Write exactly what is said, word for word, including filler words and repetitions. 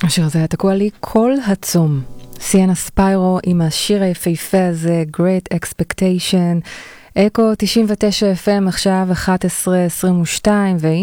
השיר הזה היה תקוע לי כל הצום. סיאנה ספיירו עם השיר היפהפה הזה, Great Expectation. אקו תשעים ותשע אף אם עכשיו אחת עשרה עשרים ושתיים, והנה